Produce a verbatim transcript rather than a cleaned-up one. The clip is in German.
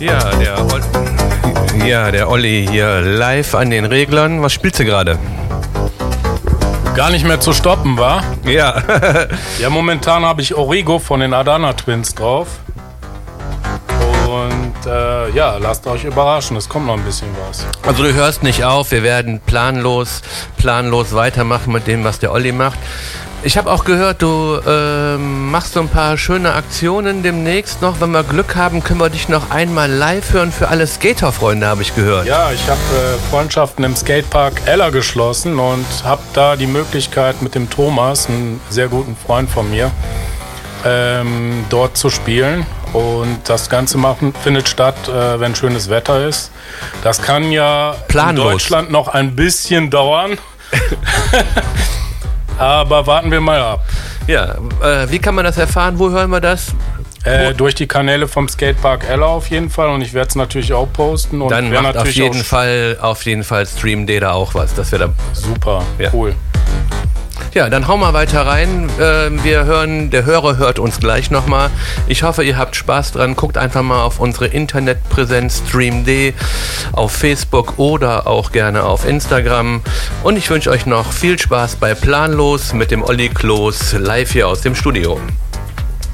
Ja, der, Ol- ja, der Olli hier live an den Reglern. Was spielst du gerade? Gar nicht mehr zu stoppen, wa? Ja. Ja, momentan habe ich Origo von den Adana Twins drauf. Und äh, ja, lasst euch überraschen, es kommt noch ein bisschen was. Also du hörst nicht auf, wir werden planlos, planlos weitermachen mit dem, was der Olli macht. Ich habe auch gehört, du ähm, machst so ein paar schöne Aktionen demnächst noch. Wenn wir Glück haben, können wir dich noch einmal live hören für alle Skaterfreunde, habe ich gehört. Ja, ich habe äh, Freundschaften im Skatepark Ella geschlossen und habe da die Möglichkeit mit dem Thomas, einem sehr guten Freund von mir, ähm, dort zu spielen. Und das Ganze machen, findet statt, äh, wenn schönes Wetter ist. Das kann ja Planlos. in Deutschland noch ein bisschen dauern. Aber warten wir mal ab. Ja, äh, wie kann man das erfahren? Wo hören wir das? Äh, durch die Kanäle vom Skatepark Ella auf jeden Fall. Und ich werde es natürlich auch posten. Und Dann macht auf jeden Fall, auf jeden Fall Stream D da auch was. Das wäre da super, ja. Cool. Ja, dann hauen wir weiter rein. Wir hören, der Hörer hört uns gleich nochmal. Ich hoffe, ihr habt Spaß dran. Guckt einfach mal auf unsere Internetpräsenz StreamD auf Facebook oder auch gerne auf Instagram. Und ich wünsche euch noch viel Spaß bei Planlos mit dem Olli Kloß live hier aus dem Studio.